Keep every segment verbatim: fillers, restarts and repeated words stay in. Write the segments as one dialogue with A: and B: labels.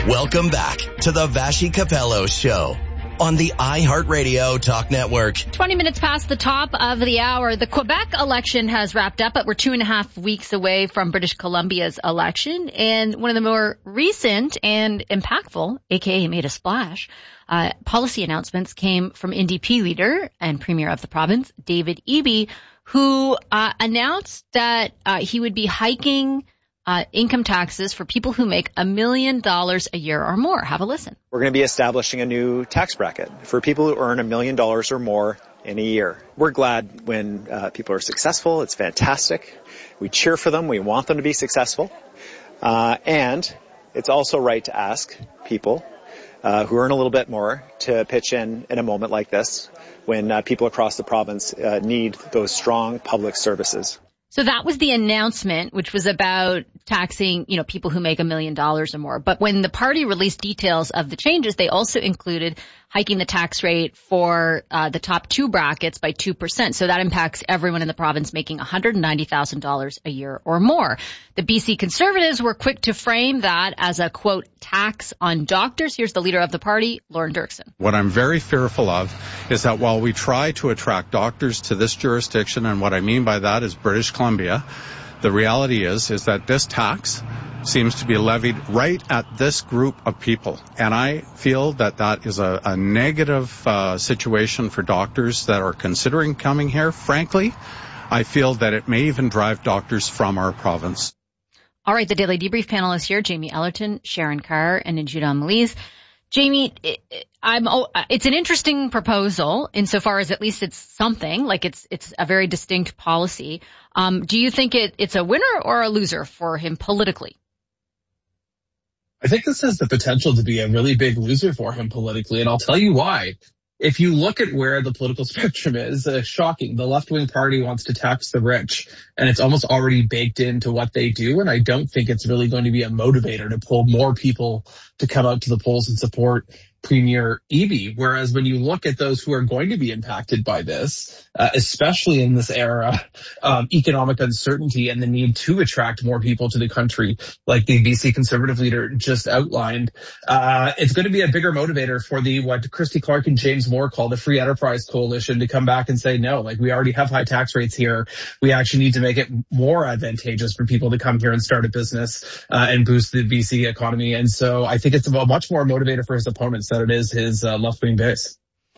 A: Welcome back to the Vassy Capello Show on the iHeartRadio Talk Network.
B: twenty minutes past the top of the hour. The Quebec election has wrapped up, but we're two and a half weeks away from British Columbia's election. And one of the more recent and impactful, aka made a splash, uh, policy announcements came from N D P leader and premier of the province, David Eby, who uh, announced that uh, he would be hiking Uh, income taxes for people who make a million dollars a year or more. Have a listen.
C: We're going to be establishing a new tax bracket for people who earn a million dollars or more in a year. We're glad when uh, people are successful. It's fantastic. We cheer for them. We want them to be successful. Uh, and it's also right to ask people uh, who earn a little bit more to pitch in in a moment like this when uh, people across the province uh, need those strong public services.
B: So that was the announcement, which was about taxing, you know, people who make a million dollars or more. But when the party released details of the changes, they also included hiking the tax rate for uh, the top two brackets by two percent. So that impacts everyone in the province making one hundred ninety thousand dollars a year or more. The B C Conservatives were quick to frame that as a, quote, tax on doctors. Here's the leader of the party, Lorne Dirksen.
D: What I'm very fearful of is that while we try to attract doctors to this jurisdiction, and what I mean by that is British Columbia, the reality is, is that this tax seems to be levied right at this group of people. And I feel that that is a, a negative uh, situation for doctors that are considering coming here. Frankly, I feel that it may even drive doctors from our province.
B: All right, the Daily Debrief panel is here. Jamie Ellerton, Sharon Carr, and Judah Malise. Jamie, I'm, oh, it's an interesting proposal insofar as at least it's something, like it's it's a very distinct policy. Um, do you think it, it's a winner or a loser for him politically?
E: I think this has the potential to be a really big loser for him politically, and I'll tell you why. If you look at where the political spectrum is, uh, shocking. The left-wing party wants to tax the rich, and it's almost already baked into what they do, and I don't think it's really going to be a motivator to pull more people to come out to the polls and support Premier Eby. Whereas when you look at those who are going to be impacted by this, uh, especially in this era, um, economic uncertainty and the need to attract more people to the country, like the B C Conservative leader just outlined, uh, it's going to be a bigger motivator for the, what Christy Clark and James Moore call the Free Enterprise Coalition to come back and say, no, like we already have high tax rates here. We actually need to make it more advantageous for people to come here and start a business, uh, and boost the B C economy. And so I think it's a much more motivator for his opponents than it is his uh, left-wing base.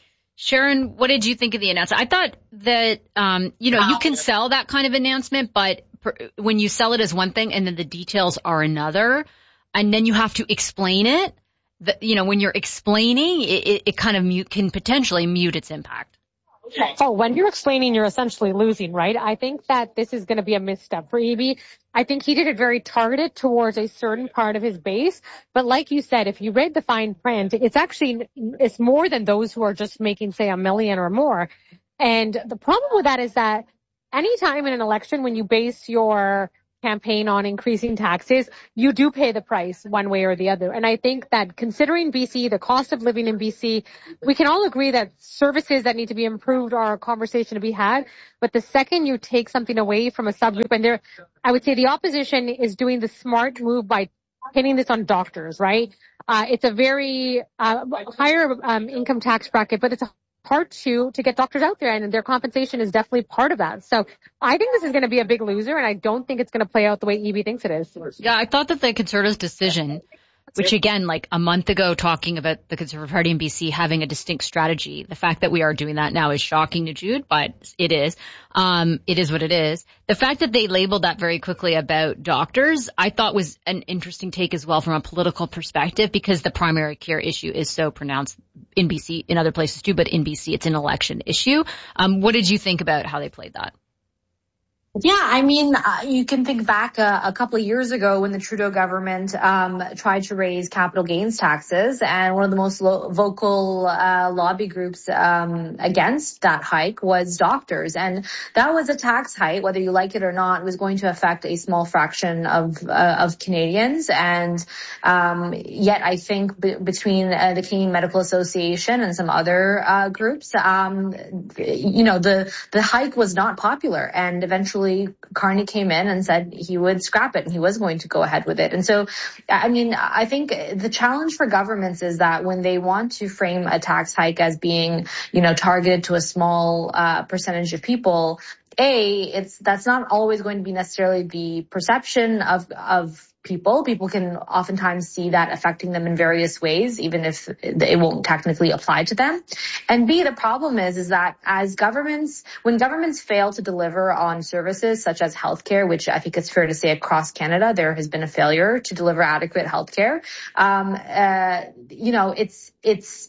B: Sharon, what did you think of the announcement? I thought that, um, you know, you can sell that kind of announcement, but per, when you sell it as one thing and then the details are another, and then you have to explain it, the, you know, when you're explaining, it, it, it kind of mute, can potentially mute its impact.
F: Oh, when you're explaining, you're essentially losing, right? I think that this is going to be a misstep for Eby. I think he did it very targeted towards a certain part of his base. But like you said, if you read the fine print, it's actually, it's more than those who are just making, say, a million or more. And the problem with that is that anytime in an election when you base your campaign on increasing taxes, you do pay the price one way or the other. And I think that considering B C, the cost of living in B C, we can all agree that services that need to be improved are a conversation to be had. But the second you take something away from a subgroup, and there, I would say the opposition is doing the smart move by pinning this on doctors, right? Uh, it's a very uh, higher um, income tax bracket, but it's a part to to get doctors out there, and their compensation is definitely part of that. So I think this is going to be a big loser, and I don't think it's going to play out the way Eby thinks it is.
B: Yeah, I thought that the Conservatives' decision, which again, like a month ago, talking about the Conservative Party in B C having a distinct strategy, the fact that we are doing that now is shocking to Jude, but it is. Um, it is what it is. The fact that they labeled that very quickly about doctors, I thought was an interesting take as well from a political perspective, because the primary care issue is so pronounced in B C, in other places too, but in B C it's an election issue. Um, what did you think about how they played that?
G: Yeah, I mean, uh, you can think back uh, a couple of years ago when the Trudeau government um tried to raise capital gains taxes, and one of the most lo- vocal uh lobby groups um against that hike was doctors. And that was a tax hike, whether you like it or not, was going to affect a small fraction of uh, of Canadians. And um yet I think b- between uh, the Canadian Medical Association and some other uh groups, um you know, the the hike was not popular, and eventually eventually Carney came in and said he would scrap it and he was going to go ahead with it. And so, I mean, I think the challenge for governments is that when they want to frame a tax hike as being, you know, targeted to a small uh, percentage of people, A, it's that's not always going to be necessarily the perception of of people. People can oftentimes see that affecting them in various ways, even if it won't technically apply to them. And B, the problem is, is that as governments, when governments fail to deliver on services such as healthcare, which I think it's fair to say across Canada, there has been a failure to deliver adequate healthcare. Um, uh, you know, it's, it's,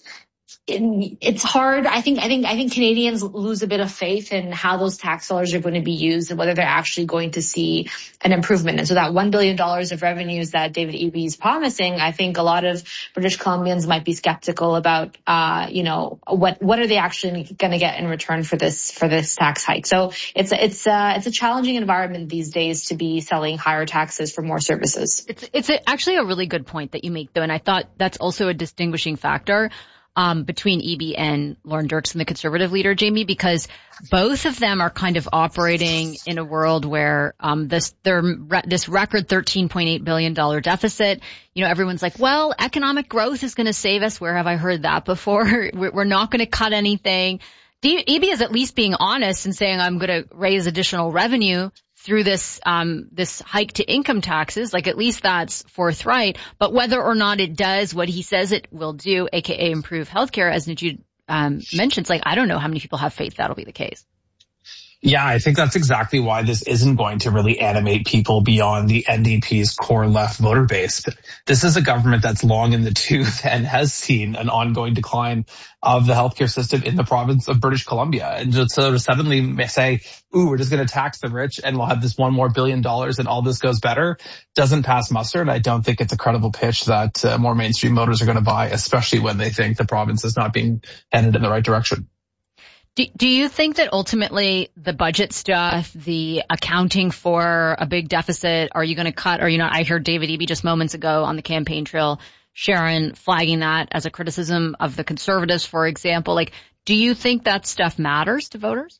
G: It's hard. I think, I think, I think Canadians lose a bit of faith in how those tax dollars are going to be used and whether they're actually going to see an improvement. And so that one billion dollars of revenues that David Eby is promising, I think a lot of British Columbians might be skeptical about, uh, you know, what, what are they actually going to get in return for this, for this tax hike? So it's, it's, uh, it's a challenging environment these days to be selling higher taxes for more services.
B: It's, it's a, actually a really good point that you make though. And I thought that's also a distinguishing factor Um, between Eby and Lorne Dirksen, the Conservative leader, Jamie, because both of them are kind of operating in a world where um, this their this record thirteen point eight billion dollars deficit. You know, everyone's like, well, economic growth is going to save us. Where have I heard that before? We're not going to cut anything. Eby is at least being honest and saying, I'm going to raise additional revenue through this, um, this hike to income taxes. Like, at least that's forthright. But whether or not it does what he says it will do, aka improve healthcare, as Najeed, um, mentions, like, I don't know how many people have faith that'll be the case.
E: Yeah, I think that's exactly why this isn't going to really animate people beyond the N D P's core left voter base. This is a government that's long in the tooth and has seen an ongoing decline of the healthcare system in the province of British Columbia. And just sort of suddenly say, ooh, we're just going to tax the rich and we'll have this one more billion dollars and all this goes better, doesn't pass muster. And I don't think it's a credible pitch that uh, more mainstream voters are going to buy, especially when they think the province is not being headed in the right direction.
B: Do, do you think that ultimately the budget stuff, the accounting for a big deficit, are you going to cut? Or, you know, I heard David Eby just moments ago on the campaign trail, Sharon flagging that as a criticism of the Conservatives, for example. Like, do you think that stuff matters to voters?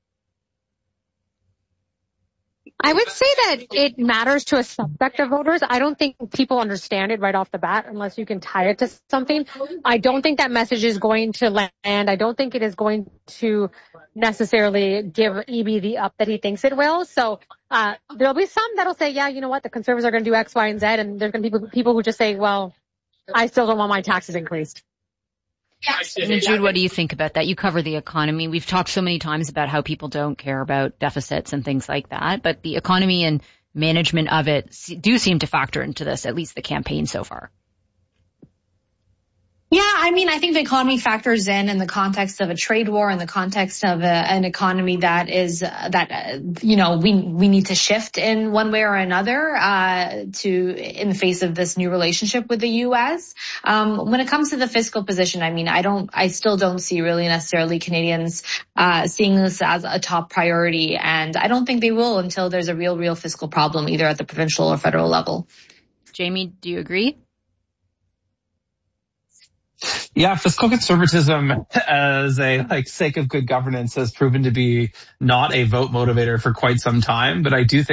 F: I would say that it matters to a subset of voters. I don't think people understand it right off the bat unless you can tie it to something. I don't think that message is going to land. I don't think it is going to necessarily give Eby the up that he thinks it will. So uh there'll be some that'll say, yeah, you know what, the Conservatives are going to do X, Y, and Z. And there's going to be people, people who just say, well, I still don't want my taxes increased.
B: And Jude, what do you think about that? You cover the economy. We've talked so many times about how people don't care about deficits and things like that, but the economy and management of it do seem to factor into this, at least the campaign so far.
G: Yeah, I mean, I think the economy factors in in the context of a trade war, in the context of a, an economy that is uh, that uh, you know we we need to shift in one way or another uh, to in the face of this new relationship with the U S. Um, when it comes to the fiscal position, I mean, I don't, I still don't see really necessarily Canadians uh, seeing this as a top priority, and I don't think they will until there's a real, real fiscal problem either at the provincial or federal level.
B: Jamie, do you agree?
E: Yeah, fiscal conservatism as a like sake of good governance has proven to be not a vote motivator for quite some time, but I do think